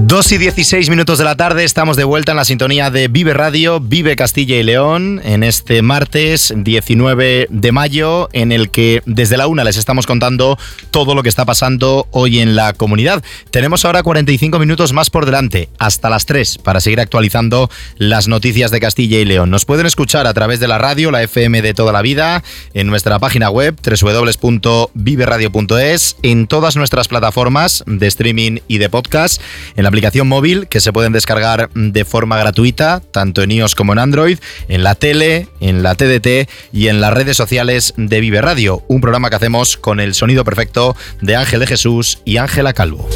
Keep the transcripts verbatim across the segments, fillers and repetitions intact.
dos y dieciséis minutos de la tarde, estamos de vuelta en la sintonía de Vive Radio, Vive Castilla y León, en este martes diecinueve de mayo, en el que desde la una les estamos contando todo lo que está pasando hoy en la comunidad. Tenemos ahora cuarenta y cinco minutos más por delante, hasta las tres, para seguir actualizando las noticias de Castilla y León. Nos pueden escuchar a través de la radio, la F M de toda la vida, en nuestra página web doble u doble u doble u punto vive radio punto es, en todas nuestras plataformas de streaming y de podcast, en la aplicación móvil que se pueden descargar de forma gratuita, tanto en iOS como en Android, en la tele, en la T D T y en las redes sociales de Vive Radio, un programa que hacemos con el sonido perfecto de Ángel de Jesús y Ángela Calvo.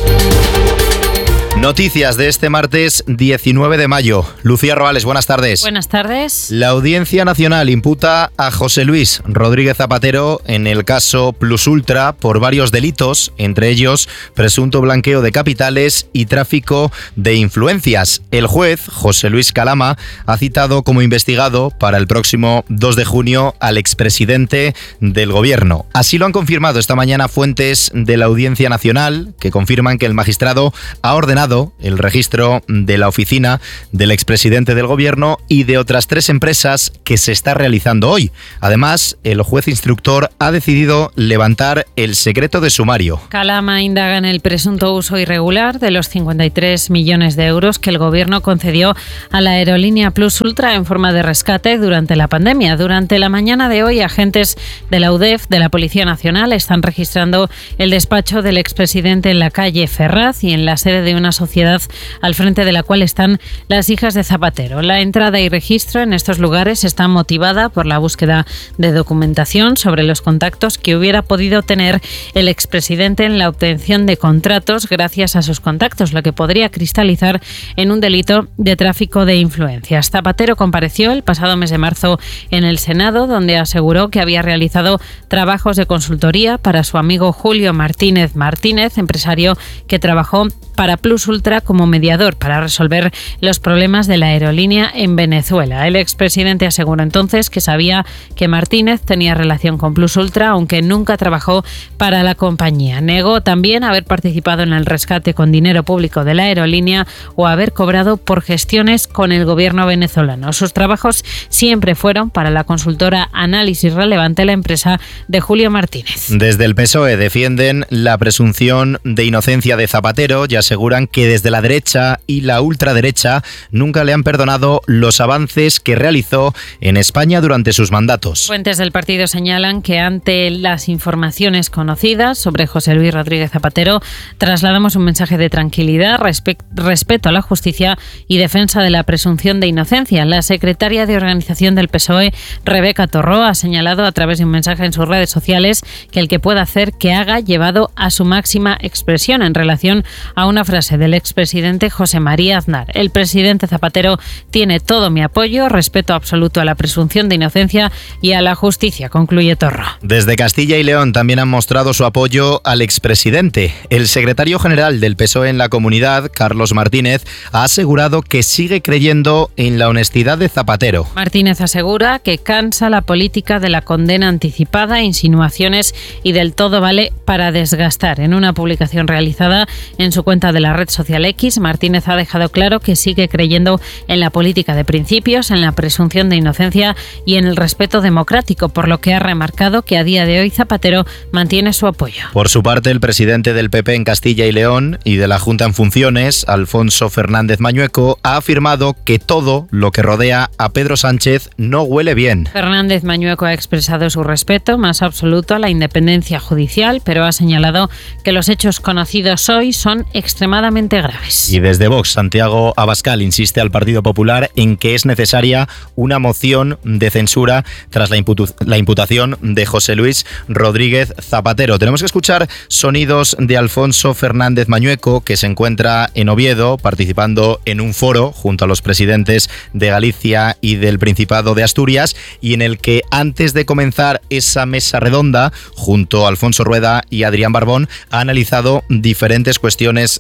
Noticias de este martes diecinueve de mayo. Lucía Roales, buenas tardes. Buenas tardes. La Audiencia Nacional imputa a José Luis Rodríguez Zapatero en el caso Plus Ultra por varios delitos, entre ellos presunto blanqueo de capitales y tráfico de influencias. El juez, José Luis Calama, ha citado como investigado para el próximo dos de junio al expresidente del gobierno. Así lo han confirmado esta mañana fuentes de la Audiencia Nacional, que confirman que el magistrado ha ordenado el registro de la oficina del expresidente del gobierno y de otras tres empresas que se está realizando hoy. Además, el juez instructor ha decidido levantar el secreto de sumario. Calama indaga en el presunto uso irregular de los cincuenta y tres millones de euros que el gobierno concedió a la aerolínea Plus Ultra en forma de rescate durante la pandemia. Durante la mañana de hoy, agentes de la U D E F, de la Policía Nacional, están registrando el despacho del expresidente en la calle Ferraz y en la sede de una sociedad al frente de la cual están las hijas de Zapatero. La entrada y registro en estos lugares está motivada por la búsqueda de documentación sobre los contactos que hubiera podido tener el expresidente en la obtención de contratos gracias a sus contactos, lo que podría cristalizar en un delito de tráfico de influencias. Zapatero compareció el pasado mes de marzo en el Senado, donde aseguró que había realizado trabajos de consultoría para su amigo Julio Martínez Martínez, empresario que trabajó para Plus Ultra como mediador para resolver los problemas de la aerolínea en Venezuela. El expresidente aseguró entonces que sabía que Martínez tenía relación con Plus Ultra, aunque nunca trabajó para la compañía. Negó también haber participado en el rescate con dinero público de la aerolínea o haber cobrado por gestiones con el gobierno venezolano. Sus trabajos siempre fueron para la consultora Análisis Relevante, la empresa de Julio Martínez. Desde el P S O E defienden la presunción de inocencia de Zapatero y aseguran que desde la derecha y la ultraderecha nunca le han perdonado los avances que realizó en España durante sus mandatos. Fuentes del partido señalan que ante las informaciones conocidas sobre José Luis Rodríguez Zapatero, trasladamos un mensaje de tranquilidad, respe- respeto a la justicia y defensa de la presunción de inocencia. La secretaria de organización del P S O E, Rebeca Torró, ha señalado a través de un mensaje en sus redes sociales que el que pueda hacer que haga llevado a su máxima expresión en relación a una frase del expresidente José María Aznar. El presidente Zapatero tiene todo mi apoyo, respeto absoluto a la presunción de inocencia y a la justicia, concluye Torro. Desde Castilla y León también han mostrado su apoyo al expresidente. El secretario general del P S O E en la comunidad, Carlos Martínez, ha asegurado que sigue creyendo en la honestidad de Zapatero. Martínez asegura que cansa la política de la condena anticipada, insinuaciones y del todo vale para desgastar. En una publicación realizada en su cuenta de la red social X, Martínez ha dejado claro que sigue creyendo en la política de principios, en la presunción de inocencia y en el respeto democrático, por lo que ha remarcado que a día de hoy Zapatero mantiene su apoyo. Por su parte, el presidente del P P en Castilla y León y de la Junta en funciones, Alfonso Fernández Mañueco, ha afirmado que todo lo que rodea a Pedro Sánchez no huele bien. Fernández Mañueco ha expresado su respeto más absoluto a la independencia judicial, pero ha señalado que los hechos conocidos hoy son extremadamente graves. Y desde Vox, Santiago Abascal insiste al Partido Popular en que es necesaria una moción de censura tras la, imputu- la imputación de José Luis Rodríguez Zapatero. Tenemos que escuchar sonidos de Alfonso Fernández Mañueco, que se encuentra en Oviedo participando en un foro junto a los presidentes de Galicia y del Principado de Asturias, y en el que antes de comenzar esa mesa redonda, junto a Alfonso Rueda y Adrián Barbón, ha analizado diferentes cuestiones de actualidad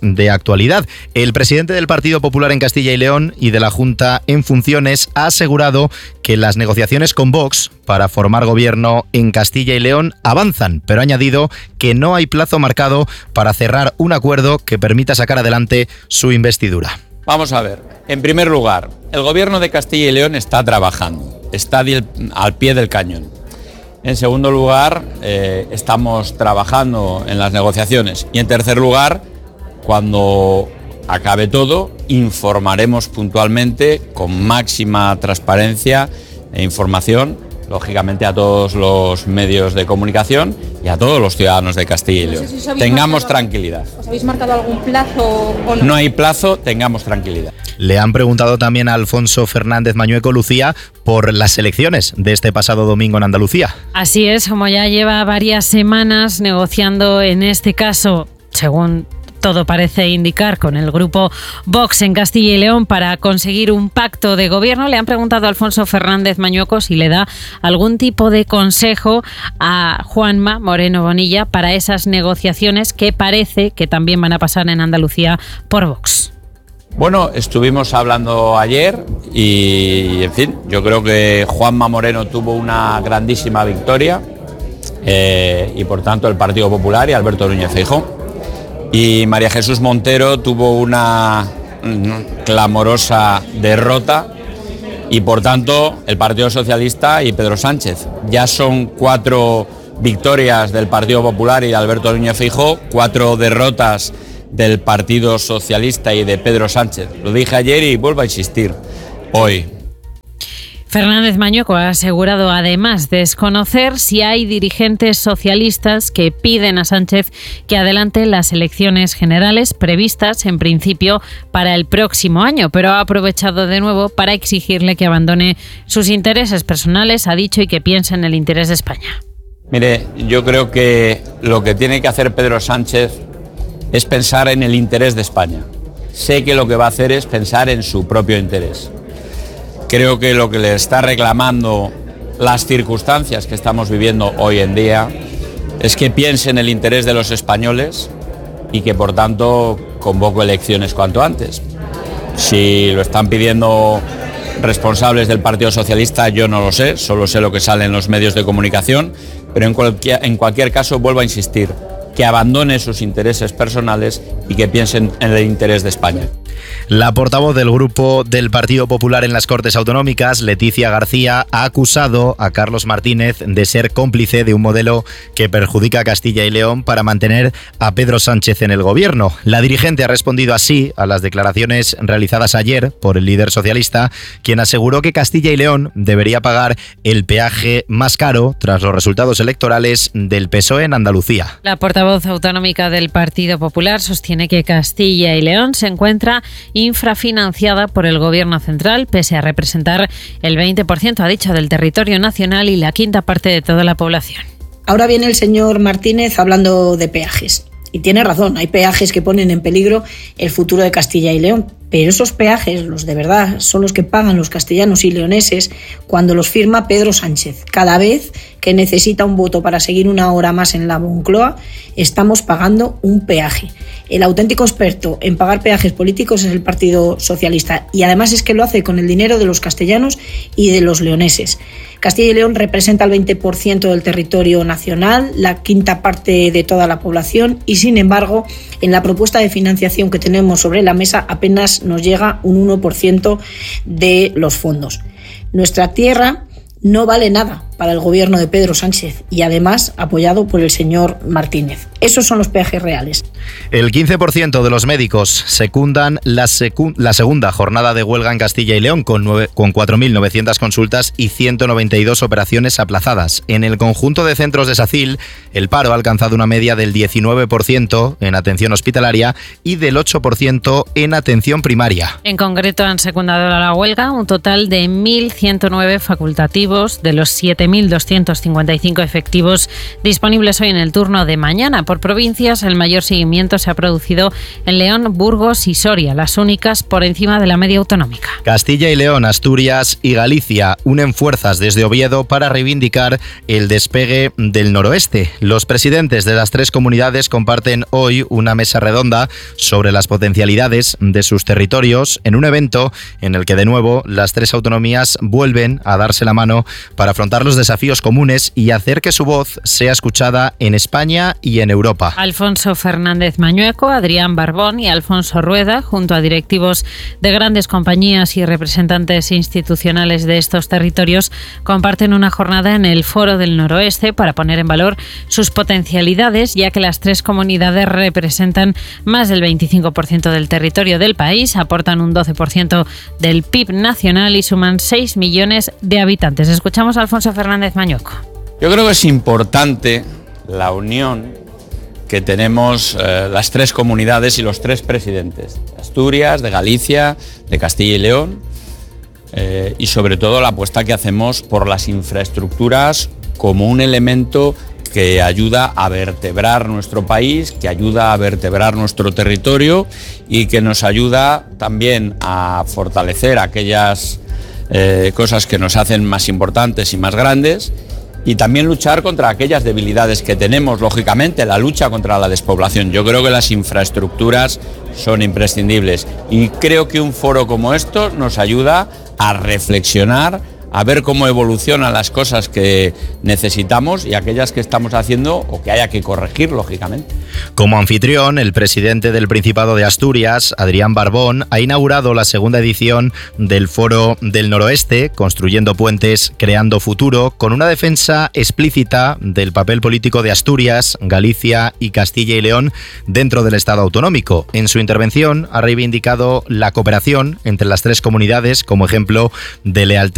actualidad. El presidente del Partido Popular en Castilla y León y de la Junta en funciones ha asegurado que las negociaciones con Vox para formar gobierno en Castilla y León avanzan, pero ha añadido que no hay plazo marcado para cerrar un acuerdo que permita sacar adelante su investidura. Vamos a ver, en primer lugar, el gobierno de Castilla y León está trabajando, está al pie del cañón. En segundo lugar, eh, estamos trabajando en las negociaciones. Y en tercer lugar, cuando acabe todo, informaremos puntualmente con máxima transparencia e información, lógicamente a todos los medios de comunicación y a todos los ciudadanos de Castilla y León. No sé si tengamos marcado, tranquilidad. ¿Os habéis marcado algún plazo o no? No hay plazo, tengamos tranquilidad. Le han preguntado también a Alfonso Fernández Mañueco, Lucía, por las elecciones de este pasado domingo en Andalucía. Así es, como ya lleva varias semanas negociando en este caso, según todo parece indicar, con el grupo Vox en Castilla y León para conseguir un pacto de gobierno. Le han preguntado a Alfonso Fernández Mañueco si le da algún tipo de consejo a Juanma Moreno Bonilla para esas negociaciones que parece que también van a pasar en Andalucía por Vox. Bueno, estuvimos hablando ayer y, en fin, yo creo que Juanma Moreno tuvo una grandísima victoria eh, y, por tanto, el Partido Popular y Alberto Núñez Feijóo. Y María Jesús Montero tuvo una clamorosa derrota y, por tanto, el Partido Socialista y Pedro Sánchez. Ya son cuatro victorias del Partido Popular y de Alberto Núñez Feijóo, cuatro derrotas del Partido Socialista y de Pedro Sánchez. Lo dije ayer y vuelvo a insistir hoy. Fernández Mañueco ha asegurado además desconocer si hay dirigentes socialistas que piden a Sánchez que adelante las elecciones generales previstas en principio para el próximo año, pero ha aprovechado de nuevo para exigirle que abandone sus intereses personales, ha dicho, y que piense en el interés de España. Mire, yo creo que lo que tiene que hacer Pedro Sánchez es pensar en el interés de España. Sé que lo que va a hacer es pensar en su propio interés. Creo que lo que le está reclamando las circunstancias que estamos viviendo hoy en día es que piense en el interés de los españoles y que, por tanto, convoque elecciones cuanto antes. Si lo están pidiendo responsables del Partido Socialista, yo no lo sé, solo sé lo que sale en los medios de comunicación, pero en cualquier, en cualquier caso vuelvo a insistir, que abandone sus intereses personales y que piensen en el interés de España. La portavoz del Grupo del Partido Popular en las Cortes Autonómicas, Leticia García, ha acusado a Carlos Martínez de ser cómplice de un modelo que perjudica a Castilla y León para mantener a Pedro Sánchez en el gobierno. La dirigente ha respondido así a las declaraciones realizadas ayer por el líder socialista, quien aseguró que Castilla y León debería pagar el peaje más caro tras los resultados electorales del P S O E en Andalucía. La portavoz autonómica del Partido Popular sostiene que Castilla y León se encuentra infrafinanciada por el Gobierno central, pese a representar el veinte por ciento, ha dicho, del territorio nacional y la quinta parte de toda la población. Ahora viene el señor Martínez hablando de peajes. Y tiene razón, hay peajes que ponen en peligro el futuro de Castilla y León. Pero esos peajes, los de verdad, son los que pagan los castellanos y leoneses cuando los firma Pedro Sánchez. Cada vez que necesita un voto para seguir una hora más en la Moncloa, estamos pagando un peaje. El auténtico experto en pagar peajes políticos es el Partido Socialista, y además es que lo hace con el dinero de los castellanos y de los leoneses. Castilla y León representa el veinte por ciento del territorio nacional, la quinta parte de toda la población, y sin embargo, en la propuesta de financiación que tenemos sobre la mesa apenas nos llega un uno por ciento de los fondos. Nuestra tierra no vale nada para el gobierno de Pedro Sánchez y además apoyado por el señor Martínez. Esos son los peajes reales. El quince por ciento de los médicos secundan la, secu- la segunda jornada de huelga en Castilla y León con, nueve- con cuatro mil novecientas consultas y ciento noventa y dos operaciones aplazadas. En el conjunto de centros de SACIL, el paro ha alcanzado una media del diecinueve por ciento en atención hospitalaria y del ocho por ciento en atención primaria. En concreto, han secundado a la huelga un total de mil ciento nueve facultativos de los siete mil doscientos cincuenta y cinco efectivos disponibles hoy en el turno de mañana. Por provincias, el mayor seguimiento se ha producido en León, Burgos y Soria, las únicas por encima de la media autonómica. Castilla y León, Asturias y Galicia unen fuerzas desde Oviedo para reivindicar el despegue del noroeste. Los presidentes de las tres comunidades comparten hoy una mesa redonda sobre las potencialidades de sus territorios en un evento en el que de nuevo las tres autonomías vuelven a darse la mano para afrontar los desafíos comunes y hacer que su voz sea escuchada en España y en Europa. Alfonso Fernández Mañueco, Adrián Barbón y Alfonso Rueda, junto a directivos de grandes compañías y representantes institucionales de estos territorios, comparten una jornada en el Foro del Noroeste para poner en valor sus potencialidades, ya que las tres comunidades representan más del veinticinco por ciento del territorio del país, aportan un doce por ciento del P I B nacional y suman seis millones de habitantes. Escuchamos a Alfonso Fernández Mañueco. Yo creo que es importante la unión que tenemos eh, las tres comunidades y los tres presidentes, de Asturias, de Galicia, de Castilla y León, eh, y sobre todo la apuesta que hacemos por las infraestructuras como un elemento que ayuda a vertebrar nuestro país, que ayuda a vertebrar nuestro territorio y que nos ayuda también a fortalecer aquellas eh, cosas que nos hacen más importantes y más grandes, y también luchar contra aquellas debilidades que tenemos, lógicamente, la lucha contra la despoblación. Yo creo que las infraestructuras son imprescindibles y creo que un foro como esto nos ayuda a reflexionar, a ver cómo evolucionan las cosas que necesitamos y aquellas que estamos haciendo o que haya que corregir, lógicamente. Como anfitrión, el presidente del Principado de Asturias, Adrián Barbón, ha inaugurado la segunda edición del Foro del Noroeste, Construyendo Puentes, Creando Futuro, con una defensa explícita del papel político de Asturias, Galicia y Castilla y León dentro del Estado autonómico. En su intervención ha reivindicado la cooperación entre las tres comunidades como ejemplo de lealtad